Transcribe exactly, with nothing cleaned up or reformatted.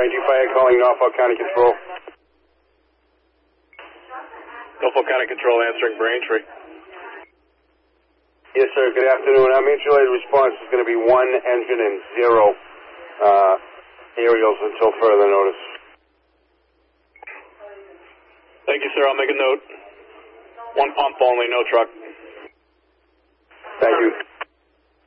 Braintree Fire calling Norfolk County Control. Norfolk County Control answering Braintree. Yes, sir. Good afternoon. Our mutual aid response is going to be one engine and zero uh, aerials until further notice. Thank you, sir. I'll make a note. One pump only, no truck.